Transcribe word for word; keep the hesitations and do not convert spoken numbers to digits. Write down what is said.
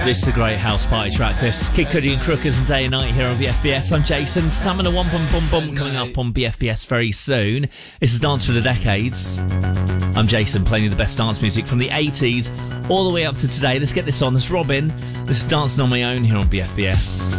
This is a great house party track, this. Kid Cudi and Crookers and Day and Night here on B F B S. I'm Jason. Salmon and One Bum Bum Bum coming up on B F B S very soon. This is Dance for the Decades. I'm Jason, playing you the best dance music from the eighties all the way up to today. Let's get this on. This is Robin. This is Dancing on My Own here on B F B S.